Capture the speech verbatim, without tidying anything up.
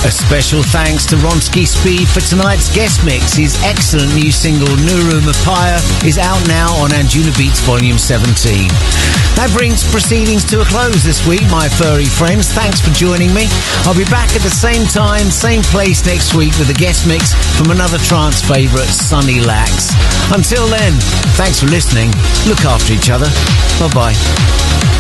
A special thanks to Ronski Speed for tonight's guest mix. His excellent new single, Nuru Mapaya, is out now on Anjuna Beats Volume seventeen. That brings proceedings to a close this week, my furry friends. Thanks for joining me. I'll be back at the same time, same place next week with a guest mix from another trance favourite, Sunny Lax. Until then, thanks for listening. Look after each other. Bye-bye.